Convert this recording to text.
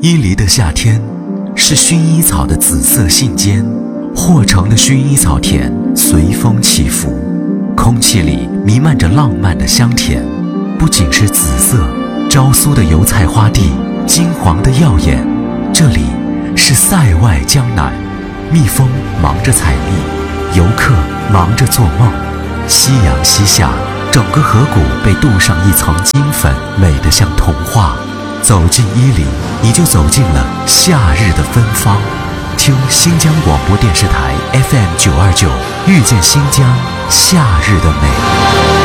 伊犁的夏天是薰衣草的紫色信笺，或成的薰衣草田随风起伏，空气里弥漫着浪漫的香甜。不仅是紫色，昭苏的油菜花地金黄的耀眼。这里是塞外江南，蜜蜂忙着采蜜，游客忙着做梦。夕阳西下，整个河谷被镀上一层金粉，美得像童话。走进伊犁，你就走进了夏日的芬芳。听新疆广播电视台 FM 929，遇见新疆夏日的美。